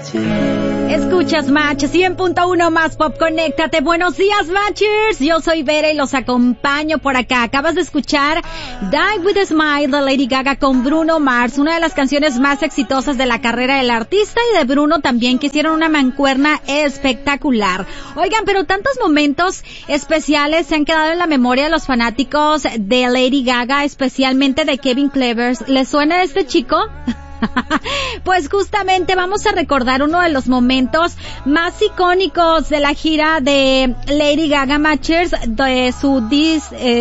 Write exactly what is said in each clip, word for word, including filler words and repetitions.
Escuchas Match cien punto uno más Pop, conéctate. Buenos días, Matchers. Yo soy Vera y los acompaño por acá. Acabas de escuchar Die With a Smile de Lady Gaga con Bruno Mars, una de las canciones más exitosas de la carrera del artista, y de Bruno también, que hicieron una mancuerna espectacular. Oigan, pero tantos momentos especiales se han quedado en la memoria de los fanáticos de Lady Gaga, especialmente de Kevin Clevers. ¿Les suena este chico? Pues justamente vamos a recordar uno de los momentos más icónicos de la gira de Lady Gaga, Matchers, de su dis, eh,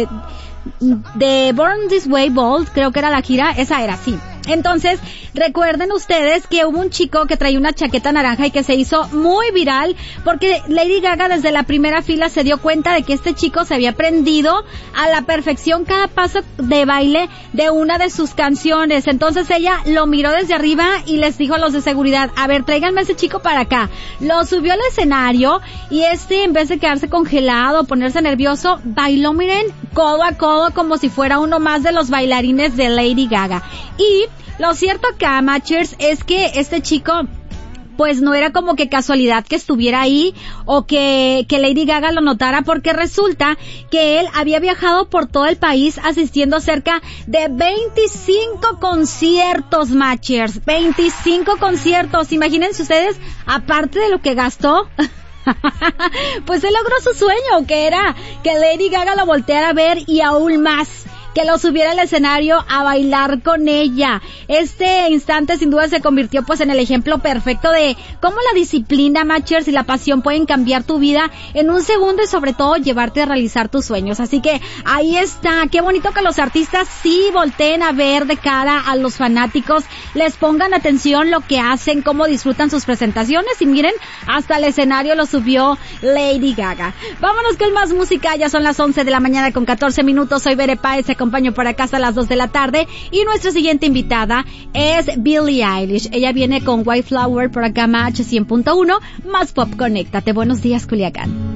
de Born This Way Bold, creo que era la gira, esa era, sí. Entonces, recuerden ustedes que hubo un chico que traía una chaqueta naranja y que se hizo muy viral porque Lady Gaga desde la primera fila se dio cuenta de que este chico se había aprendido a la perfección cada paso de baile de una de sus canciones. Entonces ella lo miró desde arriba y les dijo a los de seguridad, a ver, tráiganme a ese chico para acá. Lo subió al escenario y este, en vez de quedarse congelado, ponerse nervioso, bailó, miren, codo a codo como si fuera uno más de los bailarines de Lady Gaga. Y lo cierto acá, Matchers, es que este chico pues no era como que casualidad que estuviera ahí o que, que Lady Gaga lo notara, porque resulta que él había viajado por todo el país asistiendo a cerca de veinticinco conciertos, Matchers, veinticinco conciertos, imagínense ustedes, aparte de lo que gastó. Pues él logró su sueño, que era que Lady Gaga lo volteara a ver y aún más, que lo subiera al escenario a bailar con ella. Este instante sin duda se convirtió pues en el ejemplo perfecto de cómo la disciplina, Matchers, y la pasión pueden cambiar tu vida en un segundo y sobre todo llevarte a realizar tus sueños. Así que ahí está, qué bonito que los artistas sí volteen a ver de cara a los fanáticos, les pongan atención lo que hacen, cómo disfrutan sus presentaciones, y miren, hasta el escenario lo subió Lady Gaga. Vámonos con más música, ya son las once de la mañana con catorce minutos, soy Bere Páez, se acompaño por acá hasta las dos de la tarde, y nuestra siguiente invitada es Billie Eilish. Ella viene con White Flower por acá, Match cien punto uno más Pop, conéctate. Buenos días, Culiacán.